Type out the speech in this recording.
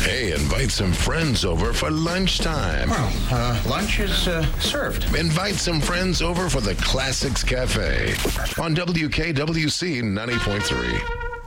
Hey, invite some friends over for lunchtime. Well, lunch is served. Invite some friends over for the Classics Cafe on WKWC 90.3.